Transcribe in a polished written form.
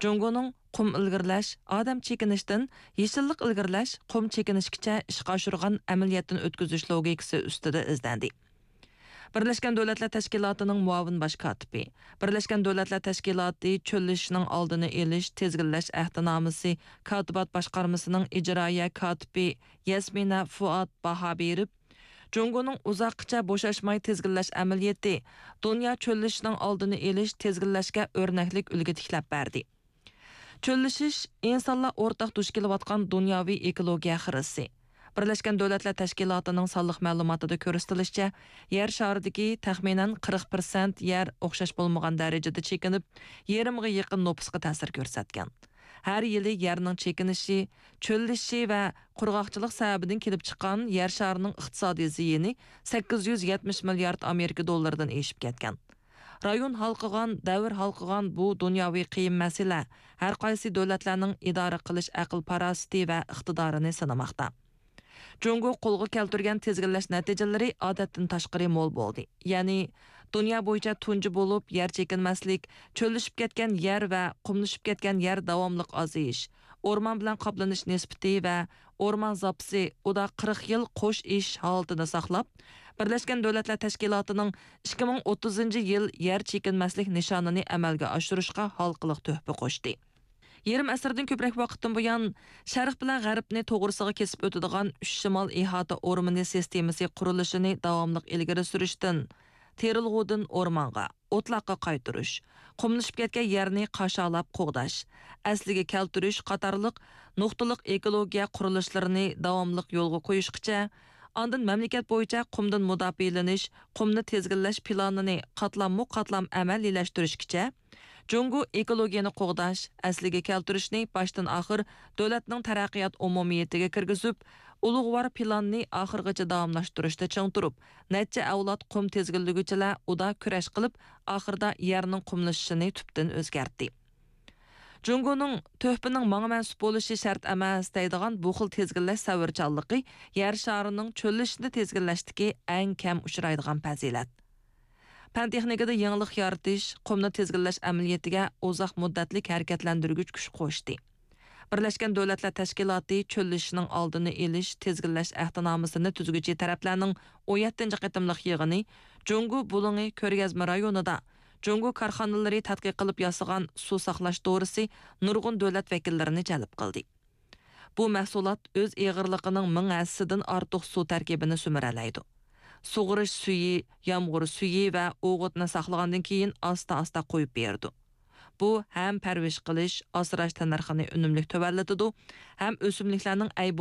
Jungoning qum ilgirlash, odam chekinishdan yeshillik ilgirlash, qum chekinishgacha ishga oshirgan amaliyotdan o'tkazish logikasi ustida izlandi. Birleşken Devletler Teşkilatı'nın muavin baş katibi, Birleşken Devletler Teşkilatı çöllüşünün aldığını eliş, tezgirleş ehtinamısı Katibat Başkarmasının icraya katibi Yasmina Fuat baha berip, Jungo'nun uzaqça boşaşmay tezgirleş ameliyeti, dünya çöllüşünün aldığını eliş, tezgirleşke örneklik ülge tiklep berdi. Çöllüşüş, insanlar ortak duş kelivatkan dünyavi ekologiya xirisi. Birleşken Devletler Teşkilatı'nın sağlık məlumatıda körüstülüşçe, yer şarıdaki təxminen 40% yer oxşaş bulmağan derecede çekinip, yerimge yakın nopusqa təsir görsətken. Her yılı yerinin çekinişi, çöllüşü ve qurğaqçılıq səbəbinin kelip çıkan yer şarının iqtisadi ziyini 870 milyard Amerika dollardan eşip ketken. Rayon halkıgan, davr halkıgan bu dünyavi qiyim məsələ, her qaysi devletlerinin idare qilish aql parasiti ve iqtidarını sınamakta. Jungo qo'lga keltirgan tezgirlash natijalari odatdan tashqari mo'l bo'ldi. Ya'ni dunyo bo'yicha tunji bo'lib yer chekinmaslik, cho'llishib ketgan yer va qumlashib ketgan yer davomliq ozayish, o'rmon bilan qoplanish nisbati va o'rmon zapsi uda 40 yil qo'sh ish holatini saqlab, Birleşken Devletler Teşkilatı'nın 2030-yil yer chekinmaslik nishonini amalga oshirishga halqiliq töhfa qo'shdi. Yerim asrdan ko'proq vaqtdan buyon Sharq bilan G'arbni to'g'risiga kesib o'tadigan 3 shimol ihota o'rmoni sistemasi qurilishini davomli ilgari surishdan, terilg'udan o'rmonga, o'tloqqa qaytirish, qumlashib ketgan yerni qashalab qo'g'dash, asliga keltirish qatorliq nuqtaliq ekologiya qurilishlarini davomli yo'lga qo'yishgacha, ondan mamlakat bo'yicha qumdan mudofialanish, qumni tezginlash planini qatlam amaliylashtirish Jungo ekologiyani qo'g'dash, asliga keltirishni başdan oxir davlatning taraqqiyot umumiyatiga kirgizib, ulug'vor planni oxirgacha davomlashtirishda ching turib, necha avlod qum tezginliguchilar uda kurash qilib, oxirda yerning qumlashishini tubdan o'zgartdi. Jungoning to'hpining manga mansub bo'lishi shart emas deydigan bu xil tezginlash savirchanligi yer sharining cho'llishini tezginlashdagi eng kam uchraydigan fazilat. Pan texnikada yangilik yaratish, qumni tezginlash amaliyatiga uzoq muddatlik harakatlantirgich kuch qo'shdi. Birleşken Devletler Teşkilatı çöllüşünün aldığını eliş, tezginlash ehtinamısını tuzguchi taraflarning 17-ci qitimliq yig'ini Jungo Bulungi ko'rgazma rayonida Jungo korxonalari tadqiq qilib yasagan suv saqlash dorisi nurg'un davlat vakillarini jalb qildi. Bu mahsulot o'z eg'irligining 1000 hassidan ortiq suv tarkibini sumaralaydi. Sug'urish suyi, yomg'ir suyi va o'g'itni saqlagandan keyin asta qo'yib berdi. Bu ham parvish qilish, asrash tannarxini unumli tövallatidi, ham o'simliklarning